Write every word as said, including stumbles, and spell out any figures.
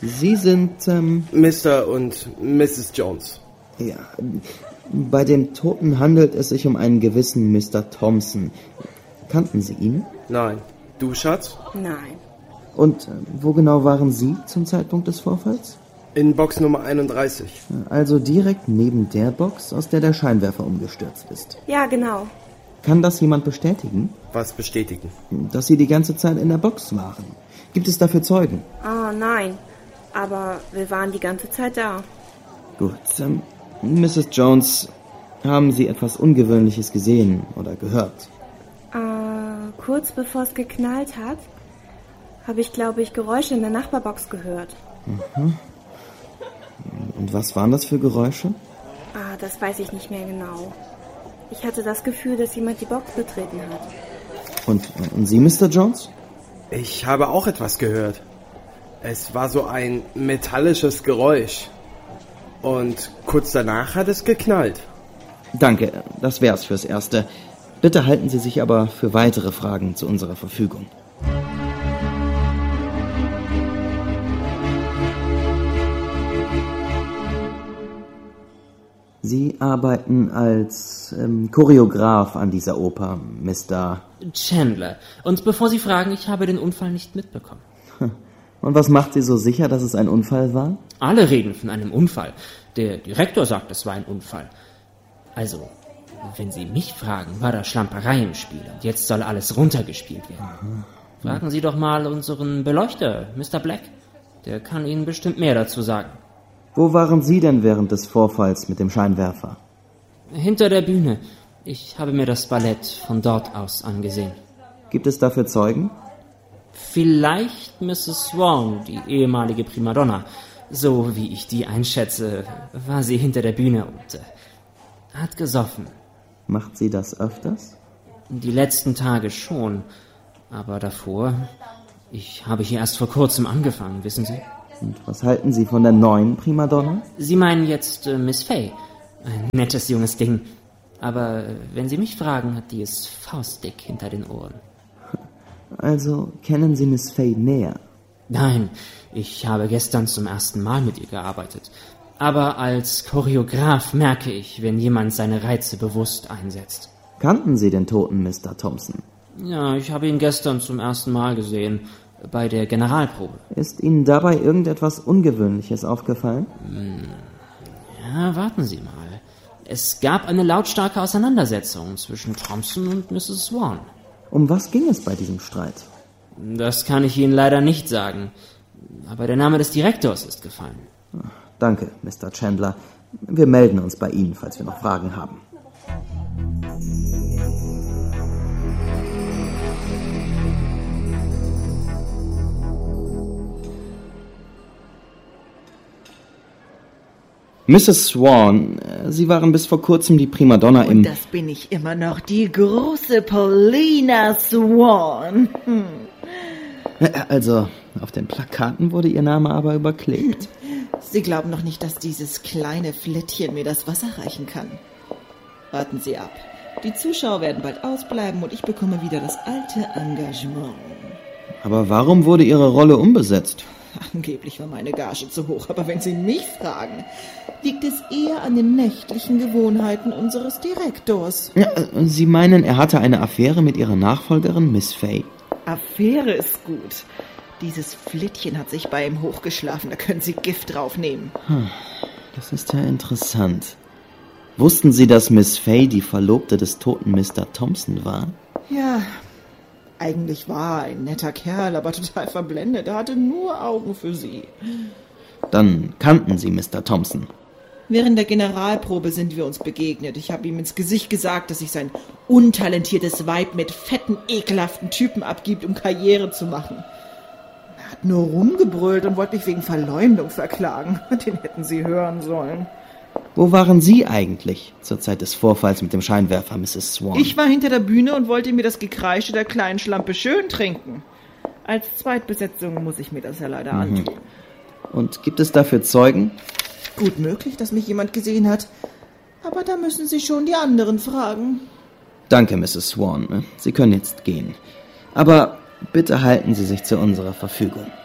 Sie sind, ähm... Mister und Misses Jones. Ja, bei dem Toten handelt es sich um einen gewissen Mister Thompson. Kannten Sie ihn? Nein. Du, Schatz? Nein. Und äh, wo genau waren Sie zum Zeitpunkt des Vorfalls? In Box Nummer einunddreißig. Also direkt neben der Box, aus der der Scheinwerfer umgestürzt ist. Ja, genau. Kann das jemand bestätigen? Was bestätigen? Dass Sie die ganze Zeit in der Box waren. Gibt es dafür Zeugen? Ah, nein. Aber wir waren die ganze Zeit da. Gut, ähm, Misses Jones, haben Sie etwas Ungewöhnliches gesehen oder gehört? Äh, kurz bevor es geknallt hat, habe ich, glaube ich, Geräusche in der Nachbarbox gehört. Mhm. Und was waren das für Geräusche? Ah, das weiß ich nicht mehr genau. Ich hatte das Gefühl, dass jemand die Box betreten hat. Und, und Sie, Mister Jones? Ich habe auch etwas gehört. Es war so ein metallisches Geräusch. Und kurz danach hat es geknallt. Danke, das wär's fürs Erste. Bitte halten Sie sich aber für weitere Fragen zu unserer Verfügung. Sie arbeiten als ähm, Choreograf an dieser Oper, Mister Chandler. Und bevor Sie fragen, ich habe den Unfall nicht mitbekommen. Und was macht Sie so sicher, dass es ein Unfall war? Alle reden von einem Unfall. Der Direktor sagt, es war ein Unfall. Also, wenn Sie mich fragen, war da Schlamperei im Spiel und jetzt soll alles runtergespielt werden. Aha. Fragen Sie doch mal unseren Beleuchter, Mister Black. Der kann Ihnen bestimmt mehr dazu sagen. Wo waren Sie denn während des Vorfalls mit dem Scheinwerfer? Hinter der Bühne. Ich habe mir das Ballett von dort aus angesehen. Gibt es dafür Zeugen? Vielleicht Misses Swan, die ehemalige Primadonna. So wie ich die einschätze, war sie hinter der Bühne und äh, hat gesoffen. Macht sie das öfters? Die letzten Tage schon. Aber davor, ich habe hier erst vor kurzem angefangen, wissen Sie? Und was halten Sie von der neuen Primadonna? Sie meinen jetzt äh, Miss Fay. Ein nettes junges Ding. Aber äh, wenn Sie mich fragen, hat die es faustdick hinter den Ohren. Also kennen Sie Miss Fay näher? Nein, ich habe gestern zum ersten Mal mit ihr gearbeitet. Aber als Choreograf merke ich, wenn jemand seine Reize bewusst einsetzt. Kannten Sie den toten Mister Thompson? Ja, ich habe ihn gestern zum ersten Mal gesehen. Bei der Generalprobe. Ist Ihnen dabei irgendetwas Ungewöhnliches aufgefallen? Ja, warten Sie mal. Es gab eine lautstarke Auseinandersetzung zwischen Thompson und Misses Swan. Um was ging es bei diesem Streit? Das kann ich Ihnen leider nicht sagen. Aber der Name des Direktors ist gefallen. Danke, Mister Chandler. Wir melden uns bei Ihnen, falls wir noch Fragen haben. Misses Swan, Sie waren bis vor kurzem die Primadonna im... Und das bin ich immer noch, die große Paulina Swan. Hm. Also, auf den Plakaten wurde Ihr Name aber überklebt. Sie glauben noch nicht, dass dieses kleine Flittchen mir das Wasser reichen kann. Warten Sie ab. Die Zuschauer werden bald ausbleiben und ich bekomme wieder das alte Engagement. Aber warum wurde Ihre Rolle umbesetzt? Angeblich war meine Gage zu hoch, aber wenn Sie mich fragen, liegt es eher an den nächtlichen Gewohnheiten unseres Direktors. Ja, Sie meinen, er hatte eine Affäre mit Ihrer Nachfolgerin, Miss Fay? Affäre ist gut. Dieses Flittchen hat sich bei ihm hochgeschlafen, da können Sie Gift draufnehmen. Hm, das ist ja interessant. Wussten Sie, dass Miss Fay die Verlobte des toten Mister Thompson war? Ja, eigentlich war er ein netter Kerl, aber total verblendet. Er hatte nur Augen für sie. Dann kannten Sie Mister Thompson. Während der Generalprobe sind wir uns begegnet. Ich habe ihm ins Gesicht gesagt, dass sich sein untalentiertes Weib mit fetten, ekelhaften Typen abgibt, um Karriere zu machen. Er hat nur rumgebrüllt und wollte mich wegen Verleumdung verklagen. Den hätten Sie hören sollen. Wo waren Sie eigentlich zur Zeit des Vorfalls mit dem Scheinwerfer, Misses Swan? Ich war hinter der Bühne und wollte mir das Gekreische der kleinen Schlampe schön trinken. Als Zweitbesetzung muss ich mir das ja leider mhm. antun. Und gibt es dafür Zeugen? Gut möglich, dass mich jemand gesehen hat. Aber da müssen Sie schon die anderen fragen. Danke, Misses Swan. Sie können jetzt gehen. Aber bitte halten Sie sich zu unserer Verfügung.